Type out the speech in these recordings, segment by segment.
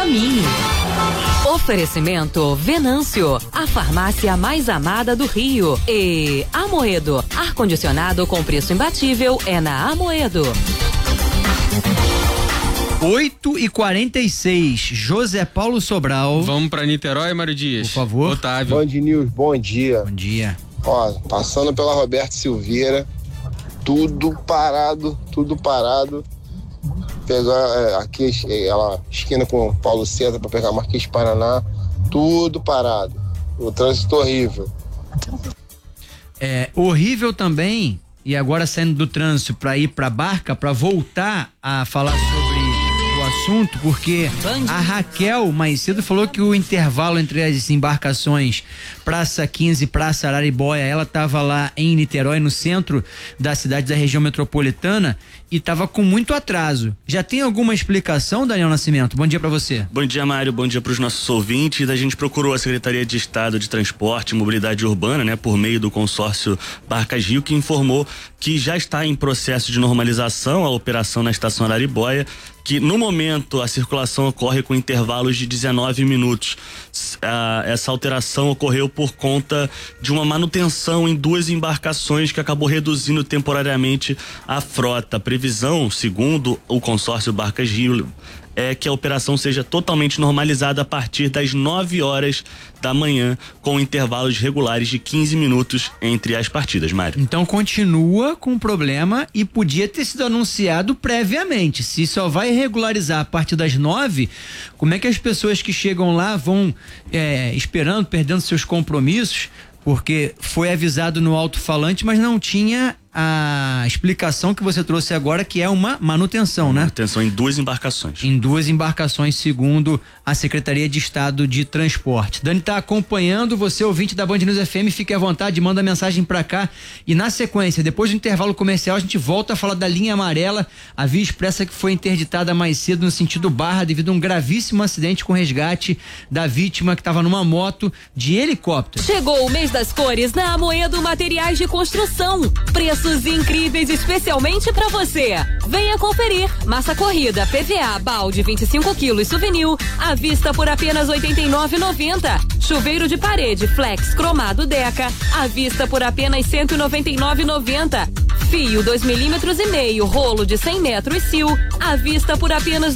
caminho. Oferecimento Venâncio, a farmácia mais amada do Rio. E Amoedo, ar-condicionado com preço imbatível é na Amoedo. 8h46, José Paulo Sobral. Vamos pra Niterói, Mário Dias. Por favor. Otávio. Band News, bom dia. Bom dia. Ó, passando pela Roberto Silveira, tudo parado. Pegar aqui ela esquina com o Paulo César para pegar Marquês Paraná, tudo parado. O trânsito horrível. É horrível também, e agora saindo do trânsito para ir para Barca, para voltar a falar sobre o assunto, porque a Raquel mais cedo falou que o intervalo entre as embarcações Praça 15 e Praça Araribóia, ela estava lá em Niterói, no centro da cidade, da região metropolitana, e estava com muito atraso. Já tem alguma explicação, Daniel Nascimento? Bom dia para você. Bom dia, Mário. Bom dia para os nossos ouvintes. A gente procurou a Secretaria de Estado de Transporte e Mobilidade Urbana, né, por meio do consórcio Barcas Rio, que informou que já está em processo de normalização a operação na estação Araribóia, que no momento a circulação ocorre com intervalos de 19 minutos. Essa alteração ocorreu por conta de uma manutenção em 2 embarcações que acabou reduzindo temporariamente a frota. A previsão, segundo o consórcio Barcas Rio, é que a operação seja totalmente normalizada a partir das 9 horas da manhã, com intervalos regulares de 15 minutos entre as partidas, Mário. Então continua com o problema e podia ter sido anunciado previamente. Se só vai regularizar a partir das 9, como é que as pessoas que chegam lá vão esperando, perdendo seus compromissos? Porque foi avisado no alto-falante, mas não tinha a explicação que você trouxe agora, que é uma manutenção, né? Manutenção em 2 embarcações. Em 2 embarcações, segundo a Secretaria de Estado de Transporte. Dani tá acompanhando, você ouvinte da Band News FM, fique à vontade, manda mensagem pra cá, e na sequência, depois do intervalo comercial, a gente volta a falar da linha amarela, a via expressa que foi interditada mais cedo no sentido Barra, devido a um gravíssimo acidente com resgate da vítima que estava numa moto de helicóptero. Chegou o mês das cores na Amoedo Materiais de Construção. Preços incríveis especialmente pra você. Venha conferir. Massa corrida, PVA, balde 25 quilos, souvenir, à vista por apenas R$ 89,90. Chuveiro de parede, flex, cromado Deca, à vista por apenas R$ 199,90. Fio 2,5 mm, rolo de 100 metros Sil, à vista por apenas R$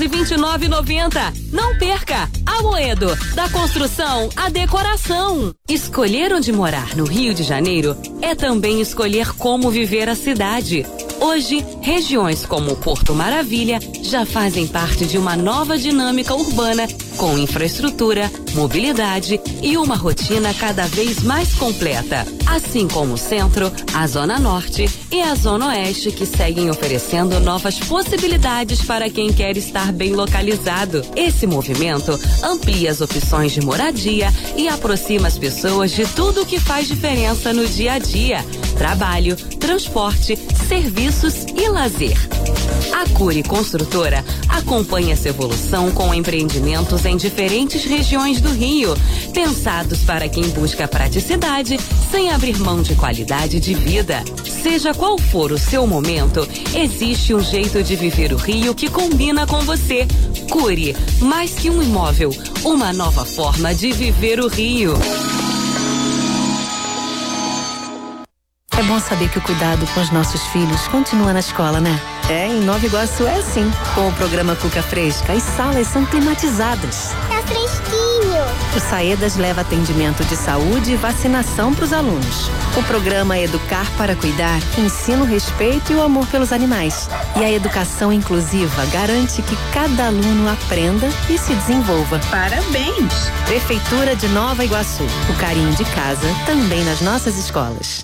229,90. Não perca! Amoedo, da construção à decoração. Escolher onde morar no Rio de Janeiro é também escolher como viver a cidade. Hoje, regiões como Porto Maravilha já fazem parte de uma nova dinâmica urbana com infraestrutura, mobilidade e uma rotina cada vez mais completa. Assim como o centro, a zona norte e a zona oeste, que seguem oferecendo novas possibilidades para quem quer estar bem localizado. Esse movimento amplia as opções de moradia e aproxima as pessoas de tudo o que faz diferença no dia a dia: trabalho, transporte, serviços e lazer. A Cury Construtora acompanha essa evolução com empreendimentos em diferentes regiões do Rio, pensados para quem busca praticidade sem abrir mão de qualidade de vida. Seja qual for o seu momento, existe um jeito de viver o Rio que combina com você. Cury, mais que um imóvel, uma nova forma de viver o Rio. É bom saber que o cuidado com os nossos filhos continua na escola, né? Em Nova Iguaçu é assim. Com o programa Cuca Fresca, as salas são climatizadas. Tá fresquinho. O Saedas leva atendimento de saúde e vacinação para os alunos. O programa Educar para Cuidar ensina o respeito e o amor pelos animais. E a educação inclusiva garante que cada aluno aprenda e se desenvolva. Parabéns! Prefeitura de Nova Iguaçu. O carinho de casa também nas nossas escolas.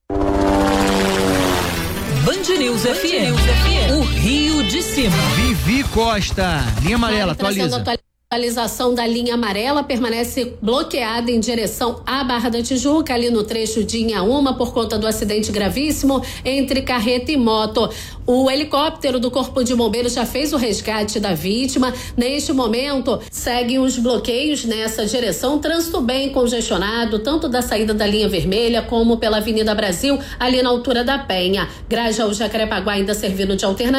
Band News FM, o Rio de Cima. Vivi Costa, linha amarela, atualiza. Atualização da linha amarela permanece bloqueada em direção à Barra da Tijuca, ali no trecho de Inhaúma, por conta do acidente gravíssimo entre carreta e moto. O helicóptero do Corpo de Bombeiros já fez o resgate da vítima. Neste momento, seguem os bloqueios nessa direção. Trânsito bem congestionado, tanto da saída da linha vermelha como pela Avenida Brasil, ali na altura da Penha. Grajaú, Jacarepaguá ainda servindo de alternativa.